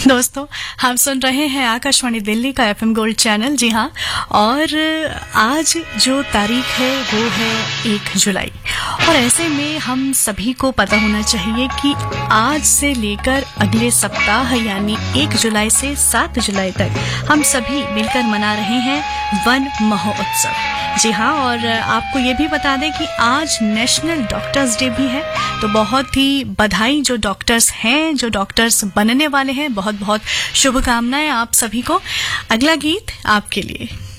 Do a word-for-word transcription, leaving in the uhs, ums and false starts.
दोस्तों, हम सुन रहे हैं आकाशवाणी दिल्ली का एफएम गोल्ड चैनल। जी हाँ, और आज जो तारीख है वो है एक जुलाई, और ऐसे में हम सभी को पता होना चाहिए कि आज से लेकर अगले सप्ताह यानी एक जुलाई से सात जुलाई तक हम सभी मिलकर मना रहे हैं वन महोत्सव। जी हाँ, और आपको ये भी बता दें कि आज नेशनल डॉक्टर्स डे भी है, तो बहुत ही बधाई जो डॉक्टर्स हैं, जो डॉक्टर्स बनने वाले हैं, बहुत बहुत शुभकामनाएं आप सभी को। अगला गीत आपके लिए।